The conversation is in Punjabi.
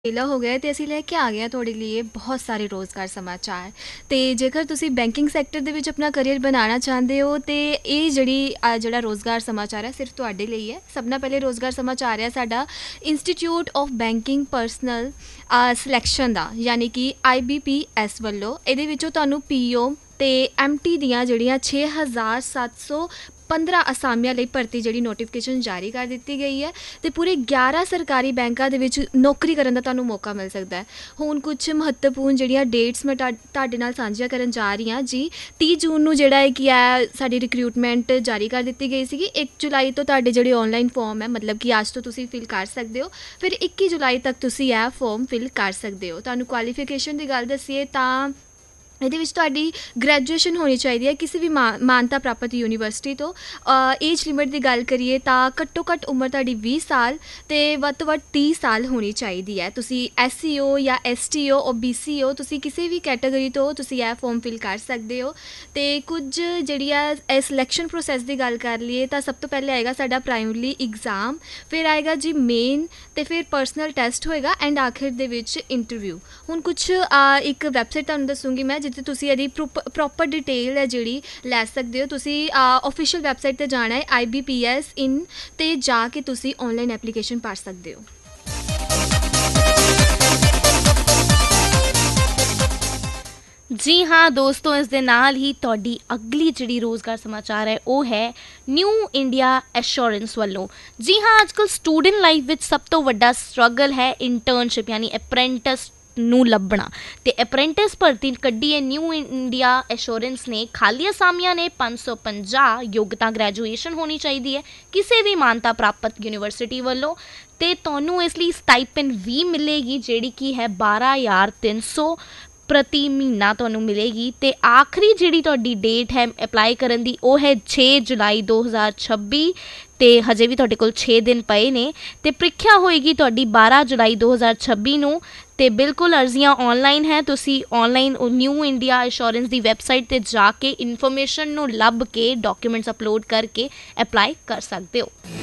ਵੇਲਾ ਹੋ ਗਿਆ ਤੇ ਅਸੀਂ ਲੈ ਕੇ ਆ ਗਏ ਹਾਂ ਤੁਹਾਡੇ ਲਈ ਬਹੁਤ ਸਾਰੇ ਰੋਜ਼ਗਾਰ ਸਮਾਚਾਰ। ਤੇ ਜੇਕਰ ਤੁਸੀਂ ਬੈਂਕਿੰਗ ਸੈਕਟਰ ਦੇ ਵਿੱਚ ਆਪਣਾ ਕਰੀਅਰ ਬਣਾਉਣਾ ਚਾਹੁੰਦੇ ਹੋ ਤੇ ਇਹ ਜਿਹੜਾ ਰੋਜ਼ਗਾਰ ਸਮਾਚਾਰ ਹੈ ਸਿਰਫ ਤੁਹਾਡੇ ਲਈ ਹੈ। ਸਭ ਨਾਲ ਪਹਿਲੇ ਰੋਜ਼ਗਾਰ ਸਮਾਚਾਰ ਹੈ ਸਾਡਾ institute of banking personal selection ਦਾ, ਯਾਨੀ ਕਿ IBPS ਵੱਲੋਂ। ਇਹਦੇ ਵਿੱਚੋਂ ਤੁਹਾਨੂੰ PO ਤੇ MT ਦੀਆਂ ਜਿਹੜੀਆਂ 6715 ਅਸਾਮੀਆਂ ਲਈ ਭਰਤੀ ਜਿਹੜੀ ਨੋਟੀਫਿਕੇਸ਼ਨ ਜਾਰੀ ਕਰ ਦਿੱਤੀ ਗਈ ਹੈ ਤੇ ਪੂਰੇ 11 ਸਰਕਾਰੀ ਬੈਂਕਾਂ ਦੇ ਵਿੱਚ ਨੌਕਰੀ ਕਰਨ ਦਾ ਤੁਹਾਨੂੰ ਮੌਕਾ ਮਿਲ ਸਕਦਾ ਹੈ। ਹੁਣ ਕੁਝ ਮਹੱਤਵਪੂਰਨ ਜਿਹੜੀਆਂ ਡੇਟਸ ਮੈਂ ਤੁਹਾਡੇ ਨਾਲ ਸਾਂਝੀਆਂ ਕਰਨ ਜਾ ਰਹੀ ਹਾਂ ਜੀ। 30 ਜੂਨ ਨੂੰ ਜਿਹੜਾ ਹੈ ਕਿ ਹੈ ਸਾਡੀ ਰਿਕਰੂਟਮੈਂਟ ਜਾਰੀ ਕਰ ਦਿੱਤੀ ਗਈ ਸੀਗੀ। 1 ਜੁਲਾਈ ਤੋਂ ਤੁਹਾਡੇ ਜਿਹੜੇ ਔਨਲਾਈਨ ਫਾਰਮ ਹੈ, ਮਤਲਬ ਕਿ ਅੱਜ ਤੋਂ ਤੁਸੀਂ ਫਿਲ ਕਰ ਸਕਦੇ ਹੋ, ਫਿਰ 21 ਜੁਲਾਈ ਤੱਕ ਤੁਸੀਂ ਇਹ ਫਾਰਮ ਫਿਲ ਕਰ ਸਕਦੇ ਹੋ। ਤੁਹਾਨੂੰ ਕੁਆਲੀਫਿਕੇਸ਼ਨ ਦੀ ਗੱਲ ਦੱਸੀਏ ਤਾਂ ਇਹਦੇ ਵਿੱਚ ਤੁਹਾਡੀ ਗ੍ਰੈਜੂਏਸ਼ਨ ਹੋਣੀ ਚਾਹੀਦੀ ਹੈ ਕਿਸੇ ਵੀ ਮਾਨਤਾ ਪ੍ਰਾਪਤ ਯੂਨੀਵਰਸਿਟੀ ਤੋਂ। ਏਜ ਲਿਮਿਟ ਦੀ ਗੱਲ ਕਰੀਏ ਤਾਂ ਘੱਟੋ ਘੱਟ ਉਮਰ ਤੁਹਾਡੀ 20 ਸਾਲ ਅਤੇ ਵੱਧ ਤੋਂ ਵੱਧ 30 ਸਾਲ ਹੋਣੀ ਚਾਹੀਦੀ ਹੈ। ਤੁਸੀਂ SCO ਜਾਂ STO ਔਰ BCO, ਤੁਸੀਂ ਕਿਸੇ ਵੀ ਕੈਟਾਗਰੀ ਤੋਂ ਤੁਸੀਂ ਇਹ ਫਾਰਮ ਫਿਲ ਕਰ ਸਕਦੇ ਹੋ। ਅਤੇ ਕੁਝ ਜਿਹੜੀ ਆ ਇਹ ਸਿਲੈਕਸ਼ਨ ਪ੍ਰੋਸੈਸ ਦੀ ਗੱਲ ਕਰ ਲਈਏ ਤਾਂ ਸਭ ਤੋਂ ਪਹਿਲੇ ਆਏਗਾ ਸਾਡਾ ਪ੍ਰਾਇਮਰੀ ਇਗਜ਼ਾਮ, ਫਿਰ ਆਏਗਾ ਜੀ ਮੇਨ, ਅਤੇ ਫਿਰ ਪਰਸਨਲ ਟੈਸਟ ਹੋਏਗਾ ਐਂਡ ਆਖਿਰ ਦੇ ਵਿੱਚ ਇੰਟਰਵਿਊ। ਹੁਣ ਕੁਛ ਇੱਕ ਵੈਬਸਾਈਟ ਤੁਹਾਨੂੰ ਦੱਸੂੰਗੀ ਮੈਂ ਜਿੱਥੇ ਤੁਸੀਂ ਇਹਦੀ ਪ੍ਰੋਪਰ ਡਿਟੇਲ ਹੈ ਜਿਹੜੀ ਲੈ ਸਕਦੇ ਹੋ। ਤੁਸੀਂ ਆਫੀਸ਼ੀਅਲ ਵੈਬਸਾਈਟ 'ਤੇ ਜਾਣਾ ਹੈ IBPS in, ਅਤੇ ਜਾ ਕੇ ਤੁਸੀਂ ਔਨਲਾਈਨ ਐਪਲੀਕੇਸ਼ਨ ਭਰ ਸਕਦੇ ਹੋ। ਜੀ ਹਾਂ ਦੋਸਤੋ, ਇਸ ਦੇ ਨਾਲ ਹੀ ਤੁਹਾਡੀ ਅਗਲੀ ਜਿਹੜੀ ਰੋਜ਼ਗਾਰ ਸਮਾਚਾਰ ਹੈ ਉਹ ਹੈ ਨਿਊ ਇੰਡੀਆ ਐਸ਼ੋਰੈਂਸ ਵੱਲੋਂ। ਜੀ ਹਾਂ, ਅੱਜ ਕੱਲ੍ਹ ਸਟੂਡੈਂਟ ਲਾਈਫ ਵਿੱਚ ਸਭ ਤੋਂ ਵੱਡਾ ਸਟਰਗਲ ਹੈ ਇੰਟਰਨਸ਼ਿਪ ਯਾਨੀ ਅਪ੍ਰੈਂਟਿਸ ਨੂੰ ਲੱਭਣਾ। ਅਤੇ ਅਪ੍ਰੈਂਟਿਸ ਭਰਤੀ ਕੱਢੀ ਹੈ ਨਿਊ ਇੰਡੀਆ ਐਸ਼ੋਰੈਂਸ ਨੇ। ਖਾਲੀ ਅਸਾਮੀਆਂ ਨੇ 550, ਯੋਗਤਾ ਗ੍ਰੈਜੂਏਸ਼ਨ ਹੋਣੀ ਚਾਹੀਦੀ ਹੈ ਕਿਸੇ ਵੀ ਮਾਨਤਾ ਪ੍ਰਾਪਤ ਯੂਨੀਵਰਸਿਟੀ ਵੱਲੋਂ। ਅਤੇ ਤੁਹਾਨੂੰ ਇਸ ਲਈ ਸਟਾਈਪੈਂਡ ਵੀ ਮਿਲੇਗੀ ਜਿਹੜੀ ਕਿ ਹੈ 12,300 ਪ੍ਰਤੀ ਮਹੀਨਾ ਤੁਹਾਨੂੰ ਮਿਲੇਗੀ। ਅਤੇ ਆਖਰੀ ਜਿਹੜੀ ਤੁਹਾਡੀ ਡੇਟ ਹੈ ਅਪਲਾਈ ਕਰਨ ਦੀ ਉਹ ਹੈ 6 ਜੁਲਾਈ 2026, ਅਤੇ ਹਜੇ ਵੀ ਤੁਹਾਡੇ ਕੋਲ 6 ਦਿਨ ਪਏ ਨੇ। ਅਤੇ ਪ੍ਰੀਖਿਆ ਹੋਏਗੀ ਤੁਹਾਡੀ 12 ਜੁਲਾਈ 2026 ਨੂੰ। ਅਤੇ ਬਿਲਕੁਲ ਅਰਜ਼ੀਆਂ ਔਨਲਾਈਨ ਹੈ। ਤੁਸੀਂ ਔਨਲਾਈਨ ਨਿਊ ਇੰਡੀਆ ਇੰਸ਼ੋਰੈਂਸ ਦੀ ਵੈਬਸਾਈਟ 'ਤੇ ਜਾ ਕੇ ਇਨਫੋਰਮੇਸ਼ਨ ਨੂੰ ਲੱਭ ਕੇ ਡਾਕੂਮੈਂਟਸ ਅਪਲੋਡ ਕਰਕੇ ਅਪਲਾਈ ਕਰ ਸਕਦੇ ਹੋ।